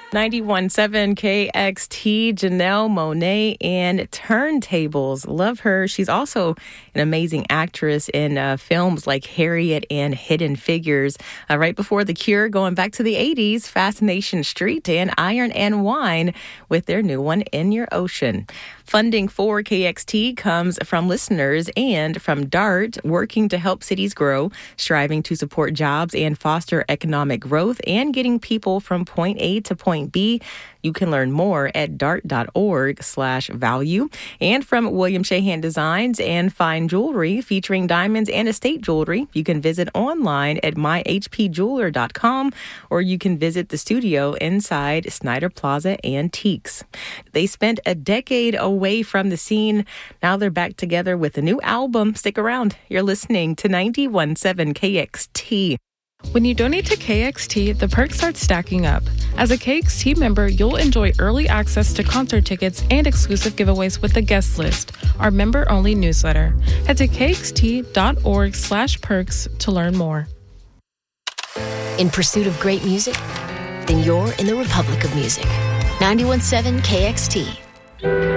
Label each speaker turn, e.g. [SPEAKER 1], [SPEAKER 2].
[SPEAKER 1] 91.7 KXT, Janelle Monáe and Turntables. Love her. She's also an amazing actress in films like Harriet and Hidden Figures. Right before The Cure, going back to the 80s, Fascination Street and Iron and Wine with their new one, In Your Ocean. Funding for KXT comes from listeners and from DART, working to help cities grow, striving to support jobs and foster economic growth, and getting people from point A to point B. You can learn more at dart.org/value. And from William Shahan Designs and Fine Jewelry, featuring diamonds and estate jewelry, you can visit online at myhpjeweler.com, or you can visit the studio inside Snyder Plaza Antiques. They spent a decade away from the scene. Now they're back together with a new album. Stick around. You're listening to 91.7 KXT.
[SPEAKER 2] When you donate to KXT, the perks start stacking up. As a KXT member, you'll enjoy early access to concert tickets and exclusive giveaways with the guest list, our member-only newsletter. Head to kxt.org/perks to learn more.
[SPEAKER 3] In pursuit of great music? Then you're in the Republic of Music. 91.7 KXT.